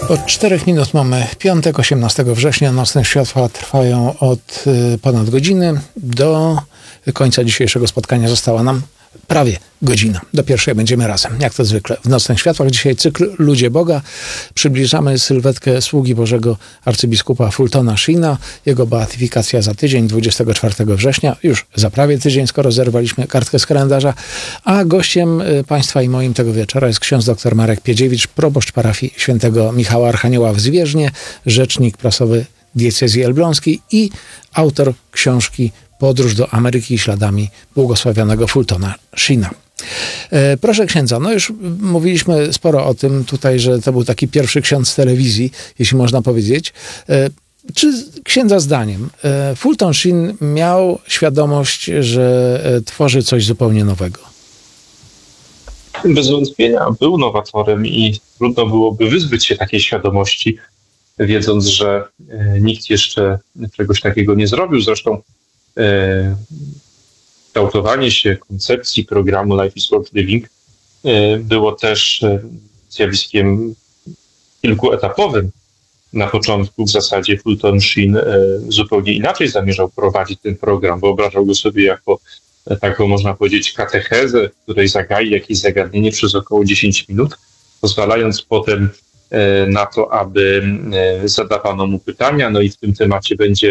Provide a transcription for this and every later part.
Od 4 minut mamy piątek, 18 września. Nocne światła trwają od ponad godziny. Do końca dzisiejszego spotkania została nam prawie godzina. Do pierwszej będziemy razem, jak to zwykle, w Nocnych Światłach. Dzisiaj cykl Ludzie Boga. Przybliżamy sylwetkę sługi Bożego arcybiskupa Fultona Sheena. Jego beatyfikacja za tydzień, 24 września. Już za prawie tydzień, skoro zerwaliśmy kartkę z kalendarza. A gościem państwa i moim tego wieczora jest ksiądz dr Marek Piedziewicz, proboszcz parafii świętego Michała Archanioła w Zwierznie, rzecznik prasowy diecezji elbląskiej i autor książki Podróż do Ameryki śladami błogosławionego Fultona Sheena. Proszę księdza, no już mówiliśmy sporo o tym tutaj, że to był taki pierwszy ksiądz telewizji, jeśli można powiedzieć. Czy księdza zdaniem Fulton Sheen miał świadomość, że tworzy coś zupełnie nowego? Bez wątpienia był nowatorem i trudno byłoby wyzbyć się takiej świadomości, wiedząc, że nikt jeszcze czegoś takiego nie zrobił. Zresztą kształtowanie się koncepcji programu Life is Worth Living było też zjawiskiem kilkuetapowym. Na początku w zasadzie Fulton Sheen zupełnie inaczej zamierzał prowadzić ten program. Wyobrażał go sobie jako taką, można powiedzieć, katechezę, w której zagai jakieś zagadnienie przez około 10 minut, pozwalając potem na to, aby zadawano mu pytania, no i w tym temacie będzie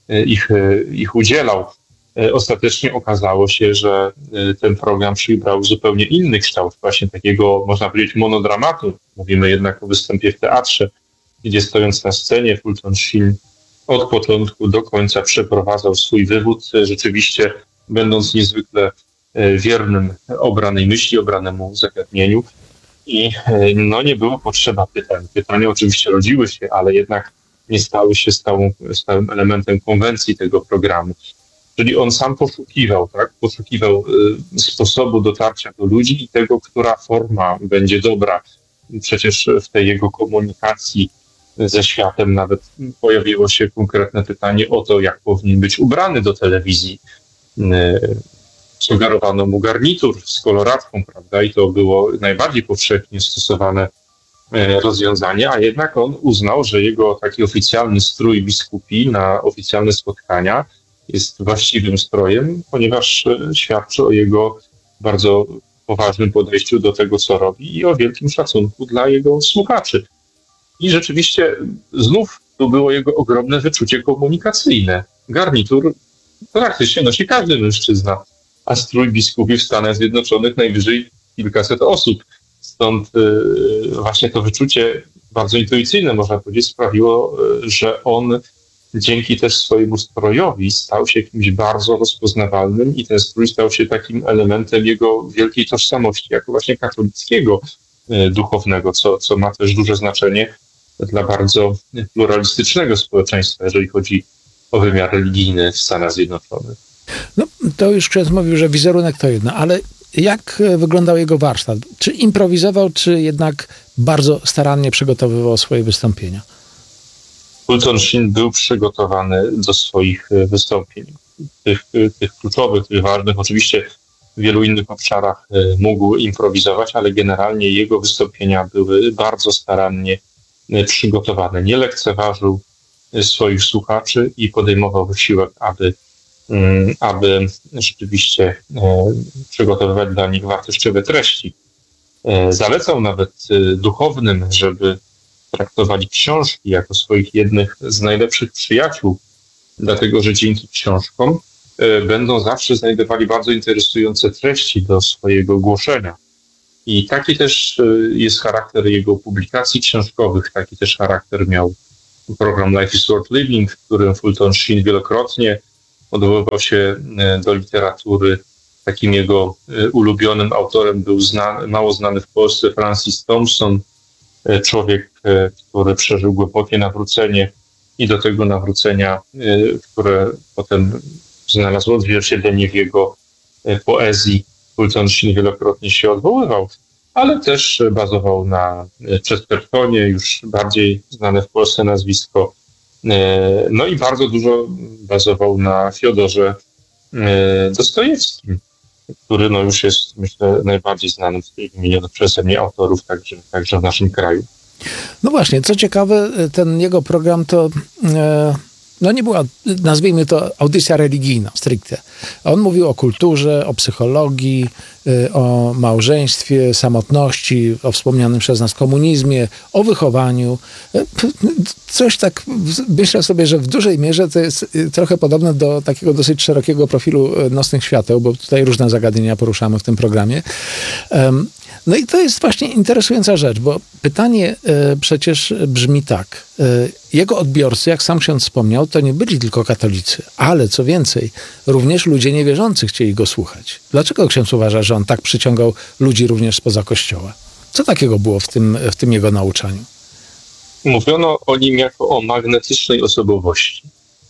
ich udzielał. Ostatecznie okazało się, że ten program przybrał zupełnie inny kształt, właśnie takiego, można powiedzieć, monodramatu. Mówimy jednak o występie w teatrze, gdzie stojąc na scenie Fulton Sheen od początku do końca przeprowadzał swój wywód, rzeczywiście będąc niezwykle wiernym obranej myśli, obranemu zagadnieniu. I no, nie było potrzeba pytań. Pytania oczywiście rodziły się, ale jednak nie stały się stałym elementem konwencji tego programu. Czyli on sam poszukiwał, tak? Poszukiwał sposobu dotarcia do ludzi i tego, która forma będzie dobra. Przecież w tej jego komunikacji ze światem nawet pojawiło się konkretne pytanie o to, jak powinien być ubrany do telewizji. Sugerowano mu garnitur z koloratką, prawda? I to było najbardziej powszechnie stosowane rozwiązanie, a jednak on uznał, że jego taki oficjalny strój biskupi na oficjalne spotkania jest właściwym strojem, ponieważ świadczy o jego bardzo poważnym podejściu do tego, co robi i o wielkim szacunku dla jego słuchaczy. I rzeczywiście znów tu było jego ogromne wyczucie komunikacyjne. Garnitur praktycznie nosi każdy mężczyzna, a strój biskupi w Stanach Zjednoczonych najwyżej kilkaset osób. Stąd właśnie to wyczucie bardzo intuicyjne, można powiedzieć, sprawiło, że on dzięki też swojemu strojowi stał się kimś bardzo rozpoznawalnym i ten strój stał się takim elementem jego wielkiej tożsamości, jako właśnie katolickiego duchownego, co ma też duże znaczenie dla bardzo pluralistycznego społeczeństwa, jeżeli chodzi o wymiar religijny w Stanach Zjednoczonych. No, to już ksiądz mówił, że wizerunek to jedno, ale jak wyglądał jego warsztat? Czy improwizował, czy jednak bardzo starannie przygotowywał swoje wystąpienia? Fulton Sheen był przygotowany do swoich wystąpień. Tych kluczowych, tych ważnych. Oczywiście w wielu innych obszarach mógł improwizować, ale generalnie jego wystąpienia były bardzo starannie przygotowane. Nie lekceważył swoich słuchaczy i podejmował wysiłek, aby rzeczywiście przygotowywać dla nich wartościowe treści. Zalecał nawet duchownym, żeby traktowali książki jako swoich jednych z najlepszych przyjaciół, dlatego że dzięki książkom będą zawsze znajdowali bardzo interesujące treści do swojego głoszenia. I taki też jest charakter jego publikacji książkowych, taki też charakter miał program Life is Worth Living, w którym Fulton Sheen wielokrotnie odwoływał się do literatury. Takim jego ulubionym autorem był mało znany w Polsce Francis Thompson, człowiek, który przeżył głębokie nawrócenie i do tego nawrócenia, które potem znalazło odzwierciedlenie w jego poezji, Fulton Sheen wielokrotnie się odwoływał, ale też bazował na Chestertonie, już bardziej znane w Polsce nazwisko. No i bardzo dużo bazował na Fiodorze Dostojewskim, który no już jest, myślę, najbardziej znanym z wymienionych przeze mnie autorów także w naszym kraju. No właśnie, co ciekawe, ten jego program to no nie była, nazwijmy to, audycja religijna stricte. On mówił o kulturze, o psychologii, o małżeństwie, samotności, o wspomnianym przez nas komunizmie, o wychowaniu. Coś tak, myślę sobie, że w dużej mierze to jest trochę podobne do takiego dosyć szerokiego profilu Nocnych Świateł, bo tutaj różne zagadnienia poruszamy w tym programie. No i to jest właśnie interesująca rzecz, bo pytanie przecież brzmi tak. Jego odbiorcy, jak sam ksiądz wspomniał, to nie byli tylko katolicy, ale co więcej, również ludzie niewierzący chcieli go słuchać. Dlaczego ksiądz uważa, że on tak przyciągał ludzi również spoza Kościoła? Co takiego było w tym jego nauczaniu? Mówiono o nim jako o magnetycznej osobowości.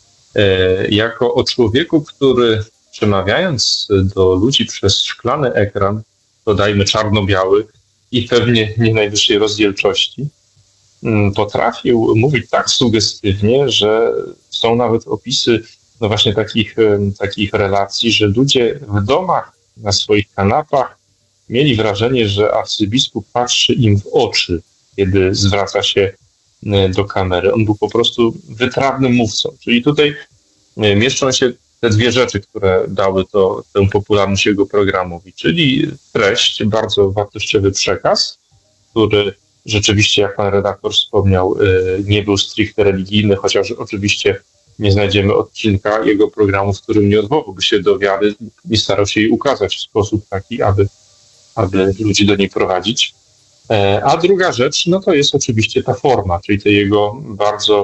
Jako o człowieku, który przemawiając do ludzi przez szklany ekran, dodajmy czarno-biały i pewnie nie najwyższej rozdzielczości, potrafił mówić tak sugestywnie, że są nawet opisy no właśnie takich relacji, że ludzie w domach, na swoich kanapach mieli wrażenie, że arcybiskup patrzy im w oczy, kiedy zwraca się do kamery. On był po prostu wytrawnym mówcą. Czyli tutaj mieszczą się te dwie rzeczy, które dały tę popularność jego programowi, czyli treść, bardzo wartościowy przekaz, który rzeczywiście, jak pan redaktor wspomniał, nie był stricte religijny, chociaż oczywiście nie znajdziemy odcinka jego programu, w którym nie odwołałby się do wiary i starał się jej ukazać w sposób taki, aby ludzi do niej prowadzić. A druga rzecz, no to jest oczywiście ta forma, czyli te jego bardzo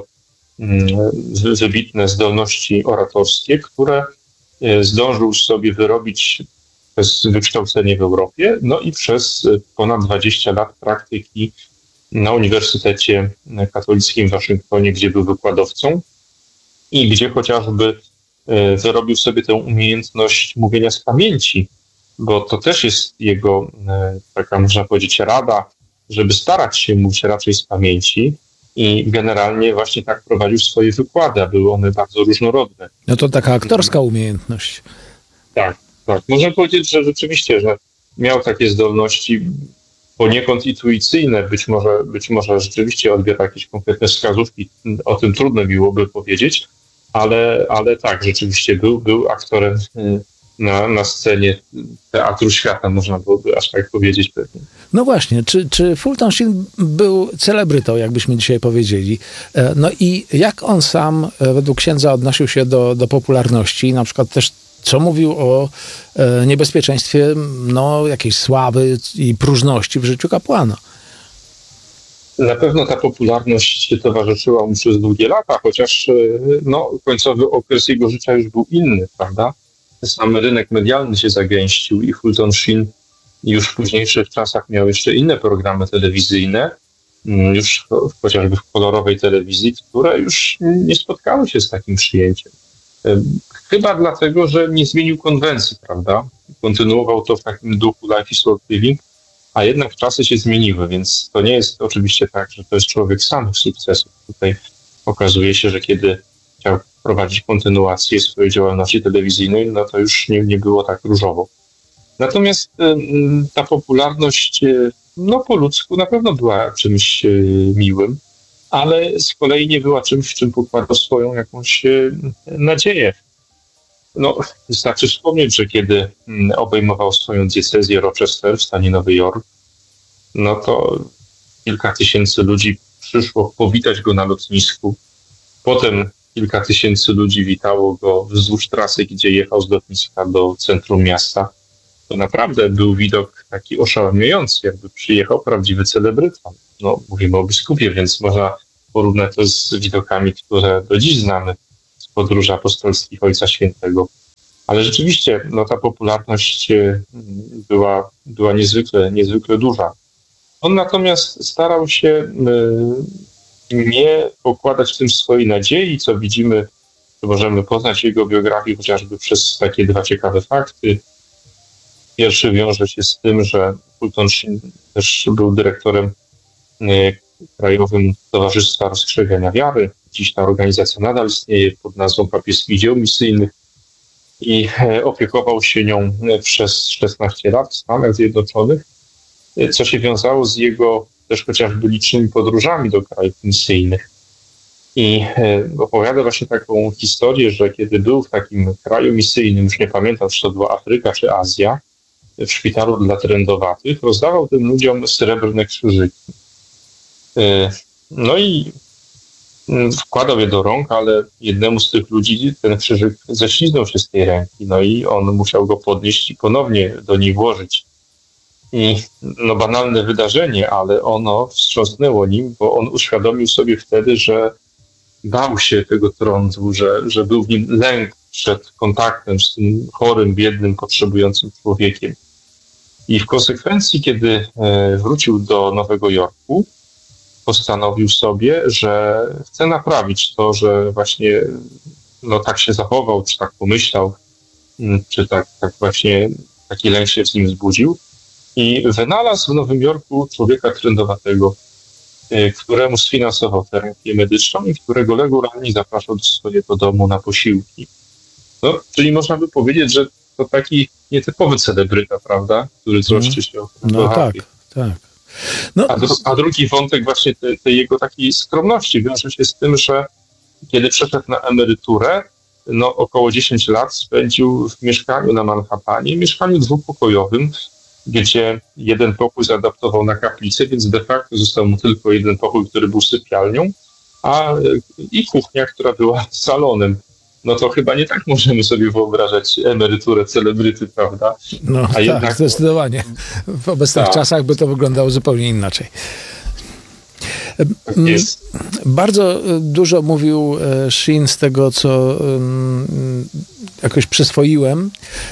wybitne zdolności oratorskie, które zdążył sobie wyrobić przez wykształcenie w Europie, no i przez ponad 20 lat praktyki na Uniwersytecie Katolickim w Waszyngtonie, gdzie był wykładowcą i gdzie chociażby wyrobił sobie tę umiejętność mówienia z pamięci, bo to też jest jego taka, można powiedzieć, rada, żeby starać się mówić raczej z pamięci. I generalnie właśnie tak prowadził swoje wykłady, a były one bardzo różnorodne. No to taka aktorska umiejętność. Tak. Można powiedzieć, że rzeczywiście, że miał takie zdolności poniekąd intuicyjne, być może rzeczywiście odbiera jakieś konkretne wskazówki, o tym trudno byłoby powiedzieć, ale tak, rzeczywiście był aktorem na scenie teatru świata, można byłoby aż tak powiedzieć pewnie. No właśnie, czy Fulton Sheen był celebrytą, jakbyśmy dzisiaj powiedzieli? No i jak on sam według księdza odnosił się do popularności, na przykład też co mówił o niebezpieczeństwie jakiejś sławy i próżności w życiu kapłana? Na pewno ta popularność towarzyszyła mu przez długie lata, chociaż końcowy okres jego życia już był inny, prawda? Sam rynek medialny się zagęścił i Fulton Sheen już w późniejszych czasach miał jeszcze inne programy telewizyjne, już chociażby w kolorowej telewizji, które już nie spotkały się z takim przyjęciem. Chyba dlatego, że nie zmienił konwencji, prawda? Kontynuował to w takim duchu Life is Worth Living, a jednak czasy się zmieniły, więc to nie jest oczywiście tak, że to jest człowiek samych sukcesów. Tutaj okazuje się, że kiedy chciał prowadzić kontynuację swojej działalności telewizyjnej, no to już nie było tak różowo. Natomiast ta popularność, po ludzku na pewno była czymś miłym, ale z kolei nie była czymś, w czym pokładał swoją jakąś nadzieję. Wystarczy wspomnieć, że kiedy obejmował swoją diecezję Rochester w stanie Nowy Jork, no to kilka tysięcy ludzi przyszło powitać go na lotnisku. Potem kilka tysięcy ludzi witało go wzdłuż trasy, gdzie jechał z lotniska do centrum miasta. To naprawdę był widok taki oszałamiający, jakby przyjechał prawdziwy celebryta. Mówimy o biskupie, więc można porównać to z widokami, które do dziś znamy z podróży apostolskich Ojca Świętego. Ale rzeczywiście ta popularność była niezwykle duża. On natomiast starał się nie pokładać w tym swojej nadziei, co widzimy, że możemy poznać jego biografię chociażby przez takie dwa ciekawe fakty. Pierwszy wiąże się z tym, że Fulton Sheen też był dyrektorem Krajowym Towarzystwa Rozkrzewiania Wiary. Dziś ta organizacja nadal istnieje pod nazwą Papieskich Dzieł Misyjnych i opiekował się nią przez 16 lat w Stanach Zjednoczonych, co się wiązało z jego też chociażby licznymi podróżami do krajów misyjnych. I opowiada właśnie taką historię, że kiedy był w takim kraju misyjnym, już nie pamiętam, czy to była Afryka, czy Azja, w szpitalu dla trędowatych, rozdawał tym ludziom srebrne krzyżyki. No i wkładał je do rąk, ale jednemu z tych ludzi ten krzyżyk ześliznął się z tej ręki, no i on musiał go podnieść i ponownie do niej włożyć. I banalne wydarzenie, ale ono wstrząsnęło nim, bo on uświadomił sobie wtedy, że bał się tego trądu, że był w nim lęk przed kontaktem z tym chorym, biednym, potrzebującym człowiekiem. I w konsekwencji, kiedy wrócił do Nowego Jorku, postanowił sobie, że chce naprawić to, że właśnie tak się zachował, czy tak pomyślał, czy tak właśnie taki lęk się w nim wzbudził. I wynalazł w Nowym Jorku człowieka trędowatego, któremu sfinansował terapię medyczną i którego regularnie zapraszał do swojego domu na posiłki. Czyli można by powiedzieć, że to taki nietypowy celebryta, prawda, który troszczy się o tak. A drugi wątek właśnie tej jego takiej skromności wiąże się z tym, że kiedy przeszedł na emeryturę, około 10 lat spędził w mieszkaniu na Manhattanie, mieszkaniu dwupokojowym, gdzie jeden pokój zaadaptował na kaplicę, więc de facto został mu tylko jeden pokój, który był sypialnią, i kuchnia, która była salonem. To chyba nie tak możemy sobie wyobrażać emeryturę celebryty, prawda? A jednak zdecydowanie. W obecnych czasach by to wyglądało zupełnie inaczej. Jest. Bardzo dużo mówił Sheen z tego, co jakoś przyswoiłem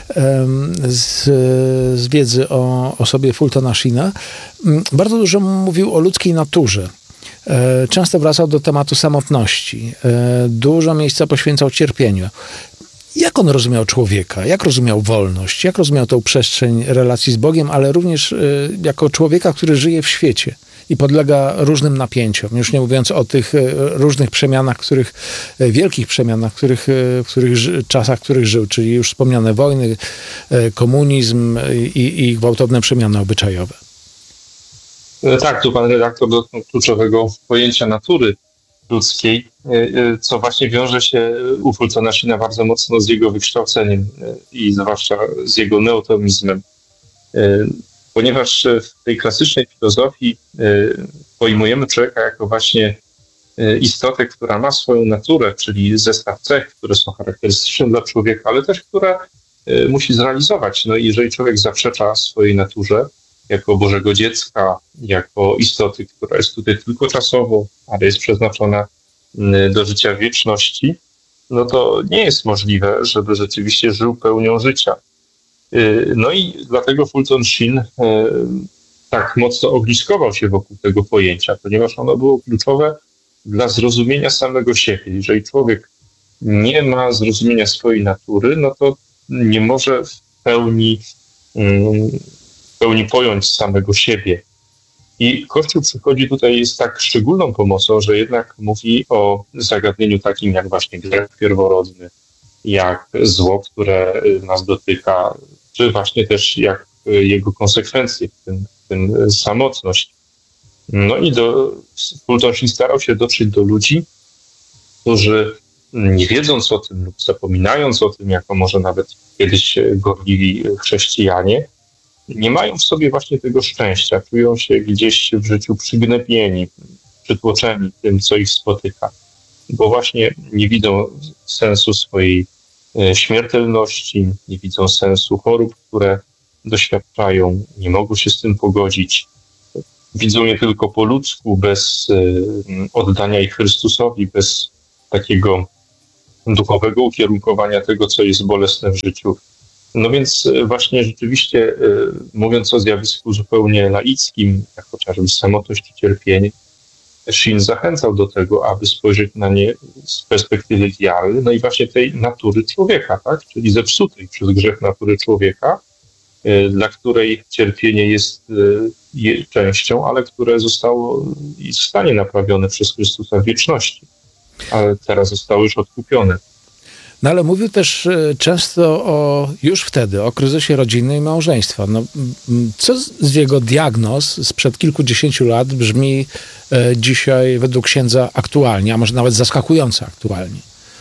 z wiedzy o osobie Fultona Sheena. Bardzo dużo mówił o ludzkiej naturze. Często wracał do tematu samotności. Dużo miejsca poświęcał cierpieniu. Jak on rozumiał człowieka? Jak rozumiał wolność? Jak rozumiał tą przestrzeń relacji z Bogiem, ale również jako człowieka, który żyje w świecie i podlega różnym napięciom. Już nie mówiąc o tych różnych przemianach, wielkich przemianach, w których żył, czyli już wspomniane wojny, komunizm i gwałtowne przemiany obyczajowe. Tak, tu pan redaktor dotknął kluczowego pojęcia natury ludzkiej, co właśnie wiąże się u Fultona Sheena bardzo mocno z jego wykształceniem i zwłaszcza z jego neotomizmem. Ponieważ w tej klasycznej filozofii pojmujemy człowieka jako właśnie istotę, która ma swoją naturę, czyli zestaw cech, które są charakterystyczne dla człowieka, ale też które musi zrealizować. I jeżeli człowiek zaprzecza swojej naturze, jako Bożego dziecka, jako istoty, która jest tutaj tylko czasowo, ale jest przeznaczona do życia w wieczności, to nie jest możliwe, żeby rzeczywiście żył pełnią życia. I dlatego Fulton Sheen tak mocno ogniskował się wokół tego pojęcia, ponieważ ono było kluczowe dla zrozumienia samego siebie. Jeżeli człowiek nie ma zrozumienia swojej natury, to nie może w pełni pojąć samego siebie. I Kościół przychodzi tutaj z tak szczególną pomocą, że jednak mówi o zagadnieniu takim jak właśnie grzech pierworodny, jak zło, które nas dotyka, czy właśnie też jak jego konsekwencje, w tym samotność. I Fulton Sheen starał się dotrzeć do ludzi, którzy nie wiedząc o tym lub zapominając o tym, jako może nawet kiedyś gorliwi chrześcijanie, nie mają w sobie właśnie tego szczęścia, czują się gdzieś w życiu przygnębieni, przytłoczeni tym, co ich spotyka, bo właśnie nie widzą sensu swojej śmiertelności, nie widzą sensu chorób, które doświadczają, nie mogą się z tym pogodzić. Widzą je tylko po ludzku, bez oddania ich Chrystusowi, bez takiego duchowego ukierunkowania tego, co jest bolesne w życiu. Więc właśnie rzeczywiście, mówiąc o zjawisku zupełnie laickim, jak chociażby samotność czy cierpienie, Sheen zachęcał do tego, aby spojrzeć na nie z perspektywy wiary, i właśnie tej natury człowieka, tak? Czyli zepsutej przez grzech natury człowieka, dla której cierpienie jest częścią, ale które zostało i zostanie naprawione przez Chrystusa w wieczności, ale teraz zostało już odkupione. No ale mówił też często już wtedy o kryzysie rodziny i małżeństwa. No, co z jego diagnoz sprzed kilkudziesięciu lat brzmi dzisiaj według księdza aktualnie, a może nawet zaskakująco aktualnie?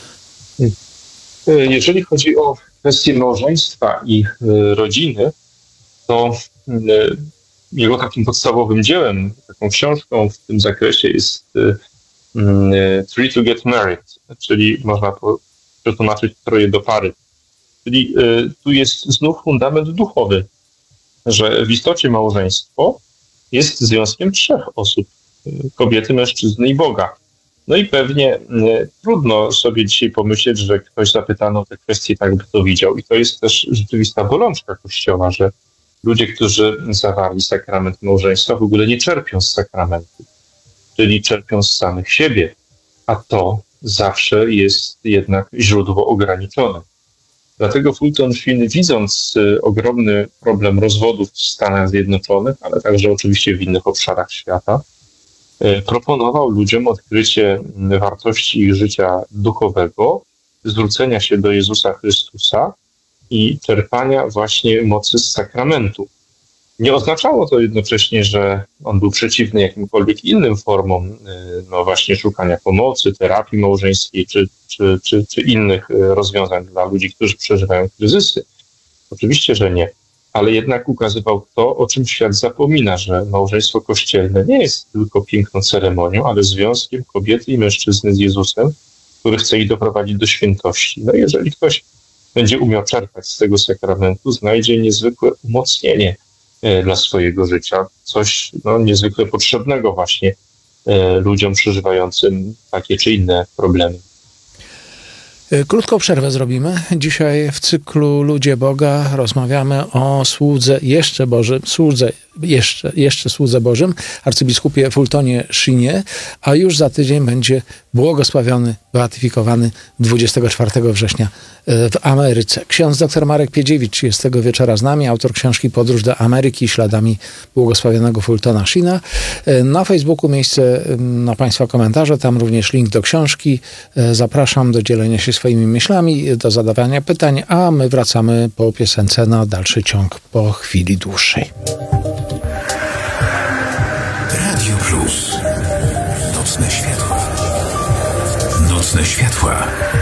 Jeżeli chodzi o kwestię małżeństwa i rodziny, to jego takim podstawowym dziełem, taką książką w tym zakresie jest Three to Get Married, czyli można to przetłumaczyć troje do pary. Czyli tu jest znów fundament duchowy, że w istocie małżeństwo jest związkiem trzech osób, kobiety, mężczyzny i Boga. No i pewnie trudno sobie dzisiaj pomyśleć, że ktoś zapytano o te kwestie, tak by to widział. I to jest też rzeczywista bolączka Kościoła, że ludzie, którzy zawarli sakrament małżeństwa, w ogóle nie czerpią z sakramentu, czyli czerpią z samych siebie, a to zawsze jest jednak źródło ograniczone. Dlatego Fulton Sheen, widząc ogromny problem rozwodów w Stanach Zjednoczonych, ale także oczywiście w innych obszarach świata, proponował ludziom odkrycie wartości ich życia duchowego, zwrócenia się do Jezusa Chrystusa i czerpania właśnie mocy z sakramentu. Nie oznaczało to jednocześnie, że on był przeciwny jakimkolwiek innym formom właśnie szukania pomocy, terapii małżeńskiej czy innych rozwiązań dla ludzi, którzy przeżywają kryzysy. Oczywiście, że nie. Ale jednak ukazywał to, o czym świat zapomina, że małżeństwo kościelne nie jest tylko piękną ceremonią, ale związkiem kobiety i mężczyzny z Jezusem, który chce ich doprowadzić do świętości. No jeżeli ktoś będzie umiał czerpać z tego sakramentu, znajdzie niezwykłe umocnienie dla swojego życia, coś niezwykle potrzebnego właśnie ludziom przeżywającym takie czy inne problemy. Krótką przerwę zrobimy. Dzisiaj w cyklu Ludzie Boga rozmawiamy o słudze słudze Bożym, arcybiskupie Fultonie Sheenie, a już za tydzień będzie błogosławiony, beatyfikowany 24 września w Ameryce. Ksiądz dr Marek Piedziewicz jest tego wieczora z nami, autor książki Podróż do Ameryki śladami błogosławionego Fultona Sheena. Na Facebooku miejsce na Państwa komentarze, tam również link do książki. Zapraszam do dzielenia się swoimi myślami, do zadawania pytań, a my wracamy po piosence na dalszy ciąg po chwili dłuższej. Radio Plus. Nocne światła. Nocne światła.